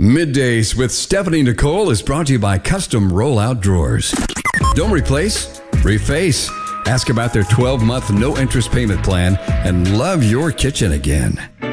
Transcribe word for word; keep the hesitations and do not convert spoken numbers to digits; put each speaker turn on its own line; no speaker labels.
Middays with Stephanie Nicole is brought to you by Custom Rollout Drawers. Don't replace, reface. Ask about their twelve-month no-interest payment plan and love your kitchen again.